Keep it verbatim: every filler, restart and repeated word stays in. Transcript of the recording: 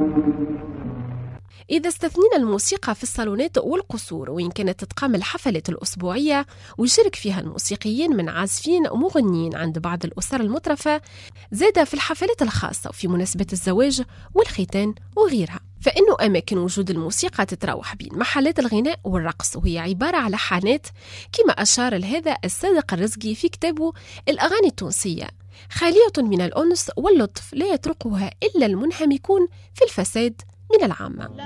إذا استثنينا الموسيقى في الصالونات والقصور وإن كانت تتقام الحفلات الأسبوعية ويشارك فيها الموسيقيين من عازفين ومغنيين عند بعض الأسر المترفة، زاد في الحفلات الخاصة وفي مناسبة الزواج والختان وغيرها، فإنه أماكن وجود الموسيقى تتراوح بين محلات الغناء والرقص، وهي عبارة على حانات كما أشار لهذا الصادق الرزقي في كتابه الأغاني التونسية، خالية من الأنس واللطف لا يطرقها إلا المنهمكون في الفساد من العامة.